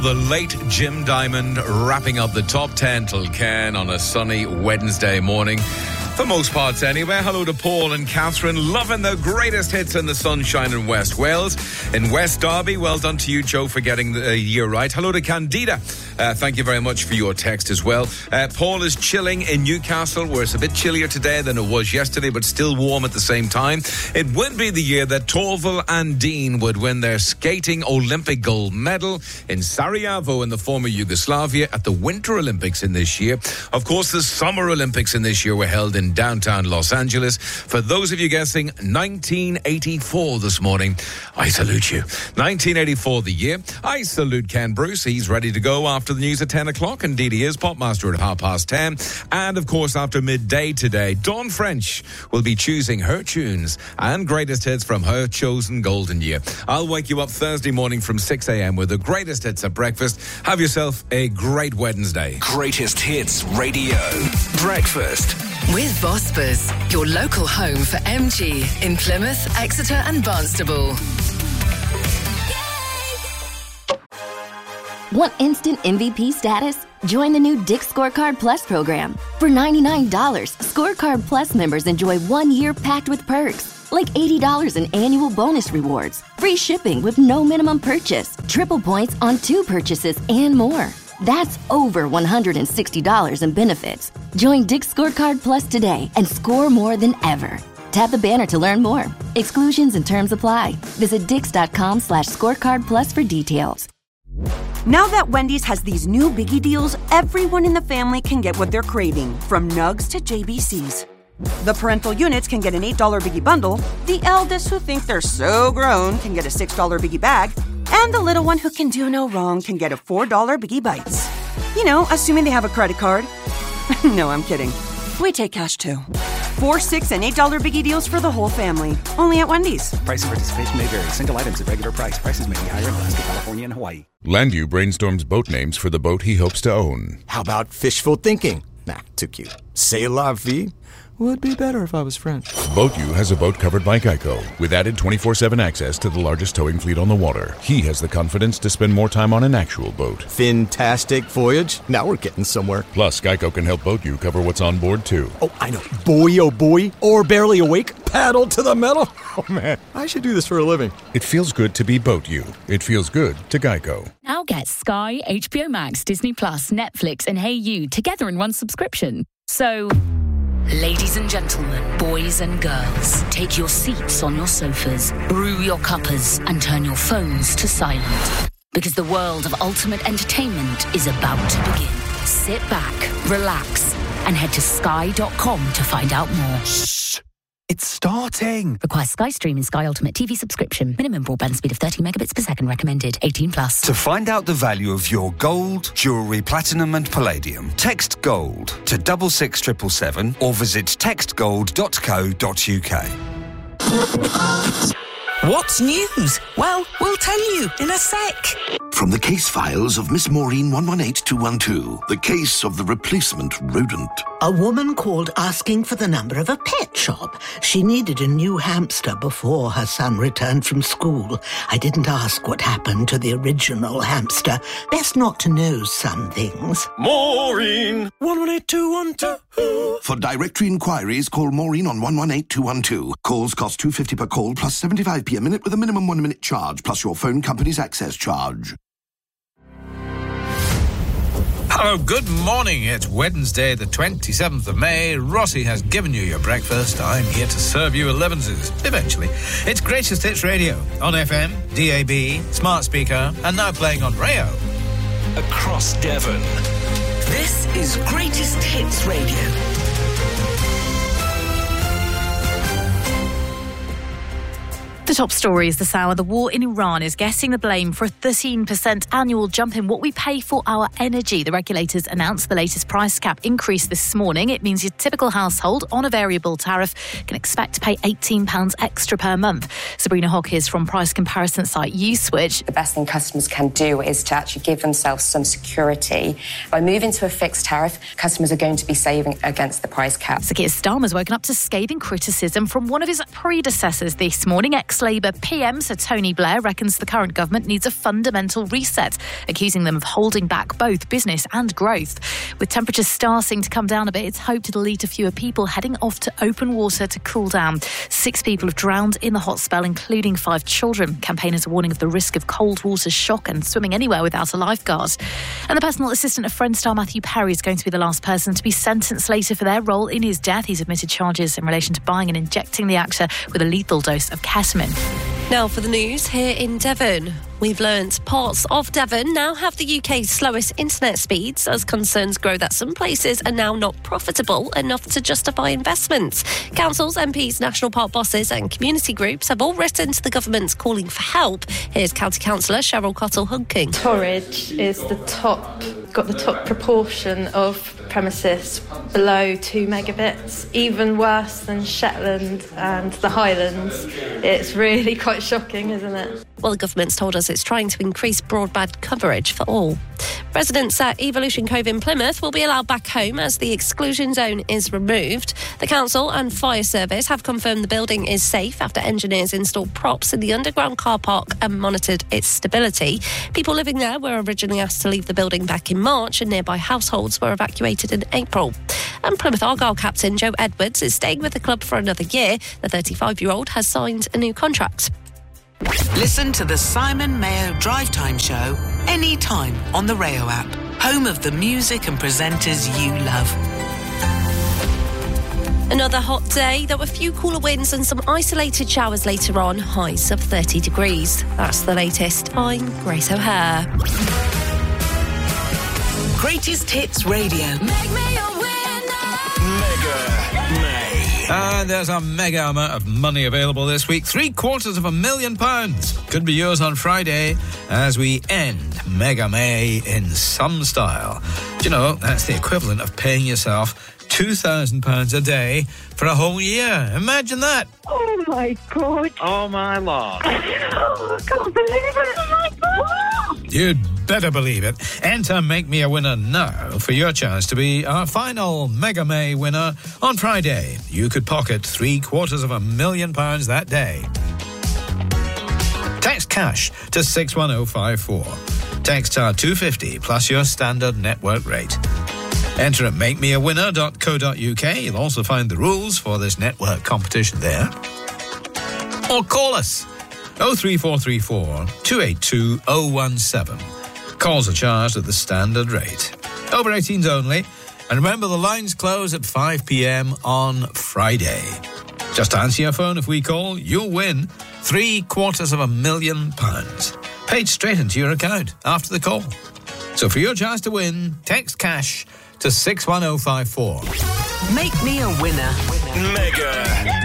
The late Jim Diamond wrapping up the top 10 till Ken on a sunny Wednesday morning. For most parts anyway. Hello to Paul and Catherine, loving the greatest hits in the sunshine in West Wales. In West Derby, well done to you, Joe, for getting the year right. Hello to Candida. Thank you very much for your text as well. Paul is chilling in Newcastle, where it's a bit chillier today than it was yesterday, but still warm at the same time. It would be the year that Torval and Dean would win their skating Olympic gold medal in Sarajevo in the former Yugoslavia at the Winter Olympics in this year. Of course, the Summer Olympics in this year were held in downtown Los Angeles. For those of you guessing 1984 this morning, I salute you. 1984 the year. I salute Ken Bruce. He's ready to go after the news at 10 o'clock. Indeed he is. Popmaster at 10:30. And of course after midday today, Dawn French will be choosing her tunes and greatest hits from her chosen golden year. I'll wake you up Thursday morning from 6 a.m. with the greatest hits at breakfast. Have yourself a great Wednesday. Greatest Hits Radio Breakfast with Vosper's, your local home for MG in Plymouth, Exeter and Barnstable. Want instant MVP status? Join the new Dick Scorecard Plus program. For $99, Scorecard Plus members enjoy 1 year packed with perks, like $80 in annual bonus rewards, free shipping with no minimum purchase, triple points on 2 purchases, and more. That's over $160 in benefits. Join Dick Scorecard Plus today and score more than ever. Tap the banner to learn more. Exclusions and terms apply. Visit dix.com/scorecard plus for details. Now that Wendy's has these new biggie deals, everyone in the family can get what they're craving, from nugs to JBCs. The parental units can get an $8 biggie bundle, the eldest who think they're so grown can get a $6 biggie bag, and the little one who can do no wrong can get a $4 biggie bites. You know, assuming they have a credit card. No, I'm kidding. We take cash too. 4, 6, and $8 biggie deals for the whole family. Only at Wendy's. Price and participation may vary. Single items at regular price. Prices may be higher in Alaska, California, and Hawaii. Landu brainstorms boat names for the boat he hopes to own. How about fishful thinking? Nah, too cute. C'est la vie? Would be better if I was French. BoatU has a boat covered by Geico, with added 24/7 access to the largest towing fleet on the water. He has the confidence to spend more time on an actual boat. Fantastic voyage. Now we're getting somewhere. Plus, Geico can help BoatU cover what's on board, too. Oh, I know. Boy, oh boy. Or barely awake. Paddle to the metal. Oh, man. I should do this for a living. It feels good to be BoatU. It feels good to Geico. Now get Sky, HBO Max, Disney Plus, Netflix, and Hey You together in one subscription. So... Ladies and gentlemen, boys and girls, take your seats on your sofas, brew your cuppers, and turn your phones to silent. Because the world of ultimate entertainment is about to begin. Sit back, relax, and head to sky.com to find out more. Shh! It's starting! Requires Sky Stream and Sky Ultimate TV subscription. Minimum broadband speed of 30 megabits per second recommended. 18+. To find out the value of your gold, jewellery, platinum and palladium, text GOLD to 66777 or visit textgold.co.uk. What's news? Well, we'll tell you in a sec. From the case files of Miss Maureen 118212, the case of the replacement rodent. A woman called asking for the number of a pet shop. She needed a new hamster before her son returned from school. I didn't ask what happened to the original hamster. Best not to know some things. Maureen 118212. For directory inquiries, call Maureen on 118212. Calls cost $2.50 per call plus 75p a minute with a minimum 1 minute charge plus your phone company's access charge. Hello, good morning. It's Wednesday, the 27th of May. Rossi has given you your breakfast. I'm here to serve you 11s, eventually. It's Greatest Hits Radio on FM, DAB, smart speaker, and now playing on Rayo. Across Devon. This is Greatest Hits Radio. The top story is this hour. The war in Iran is getting the blame for a 13% annual jump in what we pay for our energy. The regulators announced the latest price cap increase this morning. It means your typical household on a variable tariff can expect to pay £18 extra per month. Sabrina Hogg is from price comparison site Uswitch. The best thing customers can do is to actually give themselves some security. By moving to a fixed tariff, customers are going to be saving against the price cap. Sir Keir Starmer's woken up to scathing criticism from one of his predecessors this morning. Ex-Labour PM Sir Tony Blair reckons the current government needs a fundamental reset, accusing them of holding back both business and growth. With temperatures starting to come down a bit, it's hoped it'll lead to fewer people heading off to open water to cool down. 6 people have drowned in the hot spell, including 5 children. Campaigners are warning of the risk of cold water shock and swimming anywhere without a lifeguard. And the personal assistant of Friends star Matthew Perry is going to be the last person to be sentenced later for their role in his death. He's admitted charges in relation to buying and injecting the actor with a lethal dose of ketamine. Now for the news here in Devon. We've learnt parts of Devon now have the UK's slowest internet speeds as concerns grow that some places are now not profitable enough to justify investments. Councils, MPs, national park bosses and community groups have all written to the government calling for help. Here's County Councillor Cheryl Cottle-Hunking. Torridge is got the top proportion of premises below 2 megabits, even worse than Shetland and the Highlands. It's really quite shocking, isn't it? Well, the government's told us it's trying to increase broadband coverage for all. Residents at Evolution Cove in Plymouth will be allowed back home as the exclusion zone is removed. The council and fire service have confirmed the building is safe after engineers installed props in the underground car park and monitored its stability. People living there were originally asked to leave the building back in March, and nearby households were evacuated in April. And Plymouth Argyle captain Joe Edwards is staying with the club for another year. The 35-year-old has signed a new contract. Listen to the Simon Mayo Drive Time Show anytime on the Rayo app, home of the music and presenters you love. Another hot day, though a few cooler winds and some isolated showers later on, highs of 30 degrees. That's the latest. I'm Grace O'Hare. Greatest Hits Radio. Make me a And there's a mega amount of money available this week. £750,000 could be yours on Friday as we end Mega May in some style. Do you know, that's the equivalent of paying yourself £2,000 a day for a whole year. Imagine that. Oh, my God. Oh, my Lord. Oh, I can't believe it. Oh, my God. You'd better believe it. Enter Make Me a Winner now for your chance to be our final Mega May winner on Friday. You could pocket £750,000 that day. Text cash to 61054. Text star 250 plus your standard network rate. Enter at makemeawinner.co.uk. You'll also find the rules for this network competition there. Or call us 03434 282 017. Calls are charged at the standard rate. Over 18s only. And remember, the lines close at 5 p.m. on Friday. Just answer your phone if we call. You'll win £750,000. Paid straight into your account after the call. So for your chance to win, text cash to 61054. Make me a winner. Mega